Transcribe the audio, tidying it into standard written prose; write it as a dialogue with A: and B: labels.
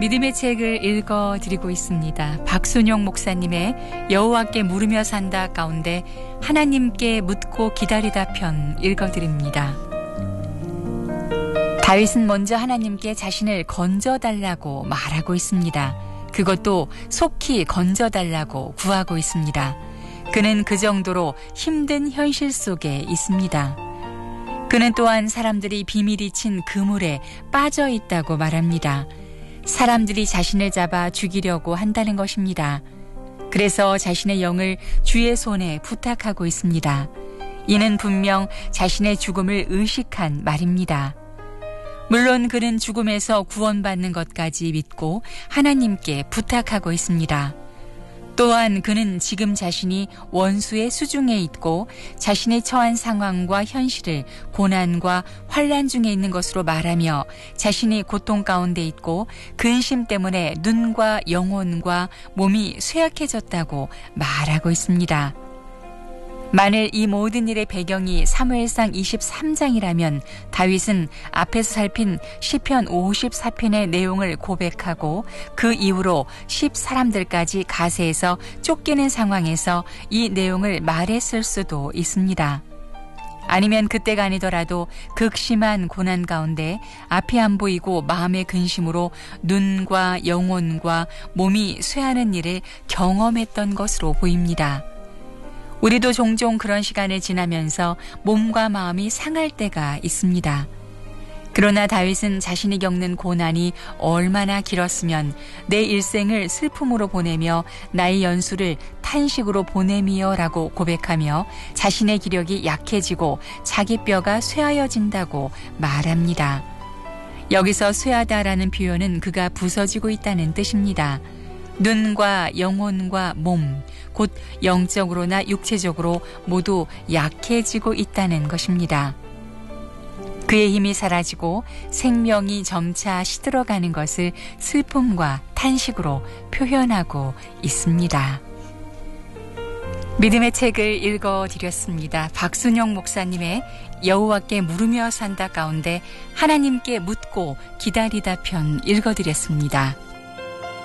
A: 믿음의 책을 읽어드리고 있습니다. 박순용 목사님의 여호와께 물으며 산다 가운데 하나님께 묻고 기다리다 편 읽어드립니다. 다윗은 먼저 하나님께 자신을 건져달라고 말하고 있습니다. 그것도 속히 건져달라고 구하고 있습니다. 그는 그 정도로 힘든 현실 속에 있습니다. 그는 또한 사람들이 비밀이 친 그물에 빠져 있다고 말합니다. 사람들이 자신을 잡아 죽이려고 한다는 것입니다. 그래서 자신의 영을 주의 손에 부탁하고 있습니다. 이는 분명 자신의 죽음을 의식한 말입니다. 물론 그는 죽음에서 구원받는 것까지 믿고 하나님께 부탁하고 있습니다. 또한 그는 지금 자신이 원수의 수중에 있고 자신이 처한 상황과 현실을 고난과 환난 중에 있는 것으로 말하며 자신이 고통 가운데 있고 근심 때문에 눈과 영혼과 몸이 쇠약해졌다고 말하고 있습니다. 만일 이 모든 일의 배경이 사무엘상 23장이라면 다윗은 앞에서 살핀 시편 54편의 내용을 고백하고 그 이후로 10사람들까지 가세에서 쫓기는 상황에서 이 내용을 말했을 수도 있습니다. 아니면 그때가 아니더라도 극심한 고난 가운데 앞이 안 보이고 마음의 근심으로 눈과 영혼과 몸이 쇠하는 일을 경험했던 것으로 보입니다. 우리도 종종 그런 시간을 지나면서 몸과 마음이 상할 때가 있습니다. 그러나 다윗은 자신이 겪는 고난이 얼마나 길었으면 내 일생을 슬픔으로 보내며 나의 연수를 탄식으로 보내미어라고 고백하며 자신의 기력이 약해지고 자기 뼈가 쇠하여진다고 말합니다. 여기서 쇠하다라는 표현은 그가 부서지고 있다는 뜻입니다. 눈과 영혼과 몸, 곧 영적으로나 육체적으로 모두 약해지고 있다는 것입니다. 그의 힘이 사라지고 생명이 점차 시들어가는 것을 슬픔과 탄식으로 표현하고 있습니다. 믿음의 책을 읽어드렸습니다. 박순용 목사님의 여호와께 물으며 산다 가운데 하나님께 묻고 기다리다 편 읽어드렸습니다.